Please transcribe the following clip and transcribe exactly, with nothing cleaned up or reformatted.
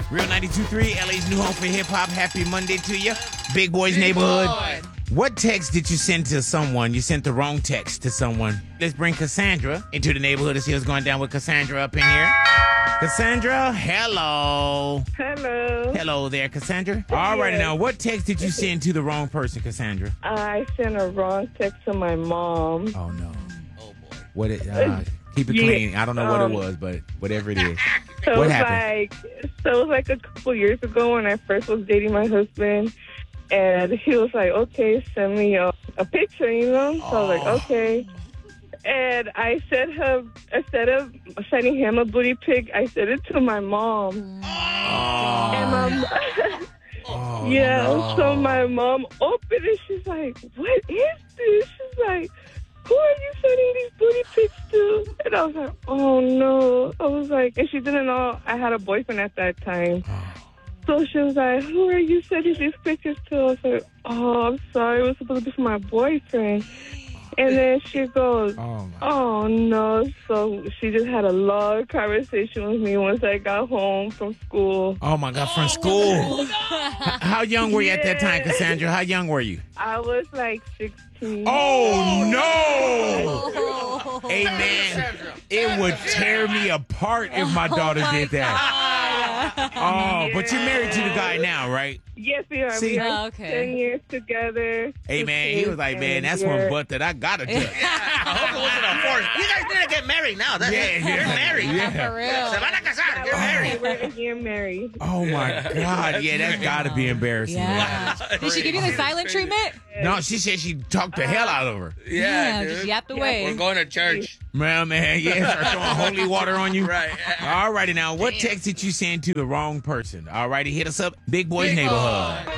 Real ninety-two point three, L A's new home for hip-hop. Happy Monday to you. Big Boys Neighborhood. Boy. What text did you send to someone? You sent the wrong text to someone. Let's bring Cassandra into the neighborhood and see what's going down with Cassandra up in here. Cassandra, hello. Hello. Hello there, Cassandra. All right, Yes. now, what text did you send to the wrong person, Cassandra? I sent a wrong text to my mom. Oh, no. Oh, boy. What it, uh, keep it Yeah, clean. I don't know what um, it was, but whatever it is. So What it was happened? like so it was like a couple years ago when I first was dating my husband, and he was like, "Okay, send me a, a picture," you know. So I was like, "Okay." And I sent her instead of sending him a booty pic, I sent it to my mom. Oh, And my mom, oh, yeah. no. So my mom opened it. She's like, "What is this?" She's like, "Who are you sending these booty pics to?" And I was like, "Oh no!" I was like, and she didn't know I had a boyfriend at that time. So she was like, "Who are you sending these pictures to?" I was like, "Oh, I'm sorry. It was supposed to be for my boyfriend." And then she goes, Oh, my. "Oh no!" So she just had a long conversation with me once I got home from school. Oh, my God, from school. H- How young were you at that time, Yeah. Cassandra? How young were you? I was like sixteen. Oh, no. Hey, man, it would tear me apart if my daughter did that. Oh, but you're married to the guy now, right? Yes, we are. See? We are Oh, okay. ten years together. Hey, man, he was like, man, that's one butt that I got to touch. I hope it wasn't a force. You guys didn't get married now. That's Yeah, it. yeah. You're married. Yeah. For real. Se van a casar. You're married. We're a year married. Oh, my God. Yeah, that's got to be embarrassing. Yeah. Did she give you the silent treatment? No, she said she talked the hell out of her. Yeah, Yeah, just dude. yapped We're away. going to church. Man, man, yeah, start throwing holy water on you. Right. All righty, now, what text did you send to the wrong person? All righty, hit us up. Big Boys Big Neighborhood. Boy.